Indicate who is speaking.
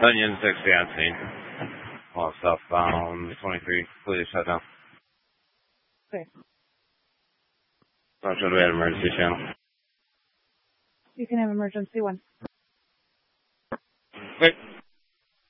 Speaker 1: Onion 60 on scene. All southbound 23, please shut down.
Speaker 2: Okay.
Speaker 1: Don't show we had emergency channel.
Speaker 2: You can have emergency 1.
Speaker 1: Wait.